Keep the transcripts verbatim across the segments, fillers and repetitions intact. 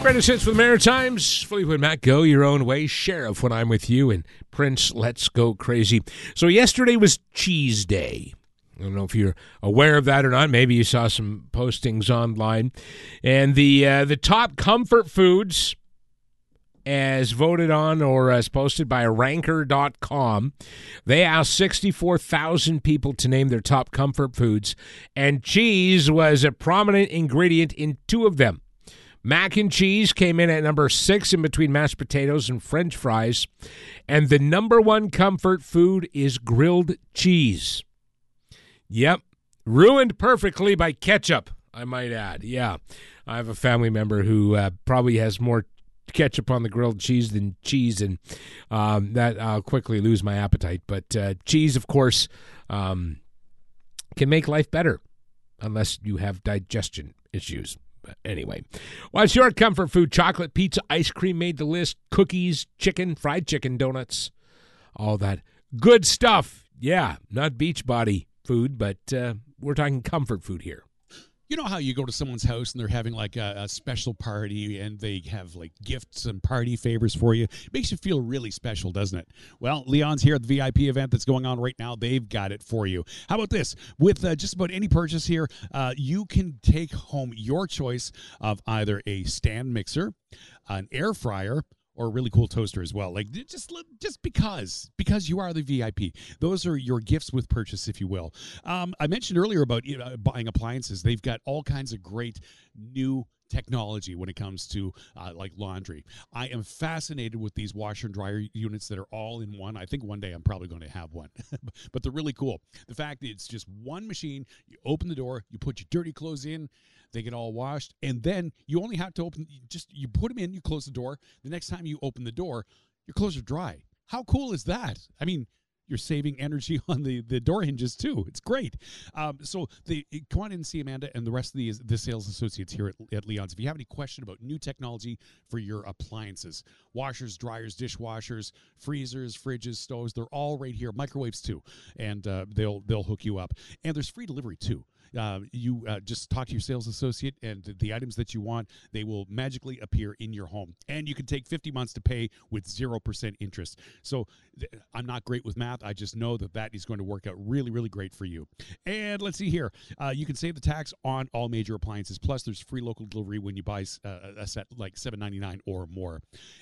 Greatest hits with Maritimes. Fleetwood Mac, Go Your Own Way. Sheriff, When I'm With You. And Prince, Let's Go Crazy. So yesterday was Cheese Day. I don't know if you're aware of that or not. Maybe you saw some postings online. And the uh, the top comfort foods, as voted on or as posted by ranker dot com, they asked sixty-four thousand people to name their top comfort foods, and cheese was a prominent ingredient in two of them. Mac and cheese came in at number six in between mashed potatoes and French fries, and the number one comfort food is grilled cheese. Yep, ruined perfectly by ketchup, I might add. Yeah, I have a family member who uh, probably has more ketchup on the grilled cheese than cheese, and um, that I'll quickly lose my appetite. But uh, cheese, of course, um, can make life better unless you have digestion issues. But anyway, what's your comfort food? Chocolate, pizza, ice cream made the list, cookies, chicken, fried chicken, donuts, all that good stuff. Yeah, not Beachbody food, but uh, we're talking comfort food here. You know how you go to someone's house and they're having like a, a special party and they have like gifts and party favors for you? It makes you feel really special, doesn't it? Well, Leon's here at the V I P event that's going on right now. They've got it for you. How about this? With uh, just about any purchase here, uh, you can take home your choice of either a stand mixer, an air fryer, or a really cool toaster as well. Like just just because, because you are the V I P. Those are your gifts with purchase, if you will. Um, I mentioned earlier about you know, buying appliances. They've got all kinds of great new technology when it comes to uh, like laundry. I am fascinated with these washer and dryer units that are all in one. I think one day I'm probably going to have one, but they're really cool. The fact that it's just one machine, you open the door, you put your dirty clothes in, they get all washed, and then you only have to open, just you put them in, you close the door. The next time you open the door, your clothes are dry. How cool is that? I mean, you're saving energy on the, the door hinges, too. It's great. Um, so the, come on in and see Amanda and the rest of the, the sales associates here at, at Leon's. If you have any question about new technology for your appliances, washers, dryers, dishwashers, freezers, fridges, stoves, they're all right here. Microwaves, too. And uh, they'll they'll hook you up. And there's free delivery, too. Uh, you uh, just talk to your sales associate, and the items that you want, they will magically appear in your home. And you can take fifty months to pay with zero percent interest. So th- I'm not great with math. I just know that that is going to work out really, really great for you. And let's see here. Uh, you can save the tax on all major appliances. Plus, there's free local delivery when you buy uh, a set like seven ninety-nine or more.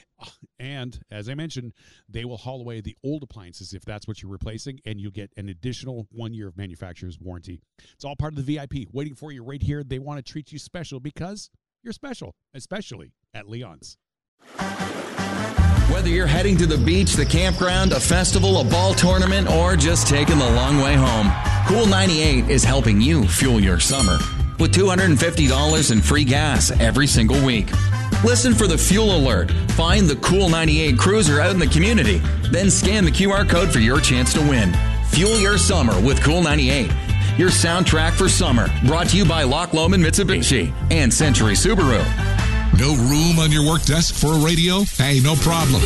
And as I mentioned, they will haul away the old appliances if that's what you're replacing, and you'll get an additional one year of manufacturer's warranty. It's all part of the V I P waiting for you right here. They want to treat you special because you're special, especially at Leon's. Whether you're heading to the beach, the campground, a festival, a ball tournament, or just taking the long way home, Cool ninety-eight is helping you fuel your summer with two hundred fifty dollars in free gas every single week. Listen for the fuel alert. Find the Cool ninety-eight cruiser out in the community. Then scan the Q R code for your chance to win. Fuel your summer with Cool ninety-eight. Your soundtrack for summer. Brought to you by Loch Lomond Mitsubishi and Century Subaru. No room on your work desk for a radio? Hey, no problem.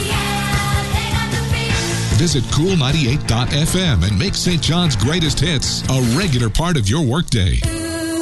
Visit cool ninety-eight dot f m and make Saint John's greatest hits a regular part of your workday.